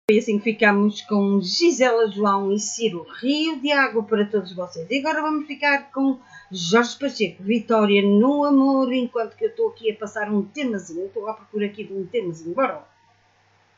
E assim ficamos com Gisela João e Ciro Rio de Água para todos vocês. E agora vamos ficar com Jorge Pacheco, Vitória no Amor, enquanto que eu estou aqui a passar um temazinho. Estou à procura aqui de um temazinho. Bora lá.